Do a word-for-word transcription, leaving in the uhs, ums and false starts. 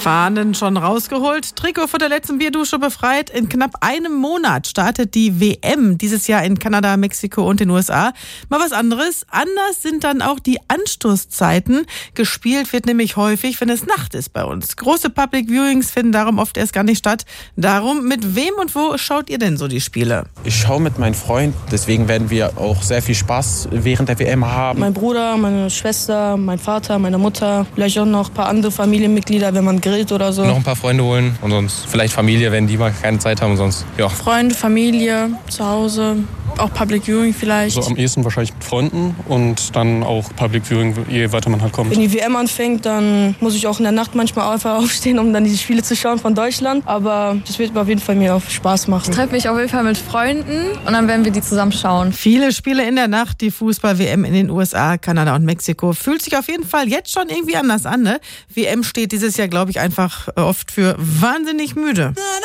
Fahnen schon rausgeholt, Trikot vor der letzten Bierdusche befreit. In knapp einem Monat startet die W M, dieses Jahr in Kanada, Mexiko und den U S A. Mal was anderes. Anders sind dann auch die Anstoßzeiten. Gespielt wird nämlich häufig, wenn es Nacht ist bei uns. Große Public Viewings finden darum oft erst gar nicht statt. Darum, mit wem und wo schaut ihr denn so die Spiele? Ich schaue mit meinem Freund, deswegen werden wir auch sehr viel Spaß während der W M haben. Mein Bruder, meine Schwester, mein Vater, meine Mutter, vielleicht auch noch ein paar andere Familienmitglieder, wenn man grillt oder so. Noch ein paar Freunde holen und sonst vielleicht Familie, wenn die mal keine Zeit haben, sonst ja. Freunde, Familie, zu Hause, auch Public Viewing vielleicht. So am ehesten wahrscheinlich mit Freunden und dann auch Public Viewing, je weiter man halt kommt. Wenn die W M anfängt, dann muss ich auch in der Nacht manchmal einfach aufstehen, um dann die Spiele zu schauen von Deutschland. Aber das wird auf jeden Fall mir auch Spaß machen. Ich treffe mich auf jeden Fall mit Freunden und dann werden wir die zusammen schauen. Viele Spiele in der Nacht, die Fußball-W M in den U S A, Kanada und Mexiko. Fühlt sich auf jeden Fall jetzt schon irgendwie anders an, ne? W M steht dieses Jahr, glaube ich, einfach oft für wahnsinnig müde.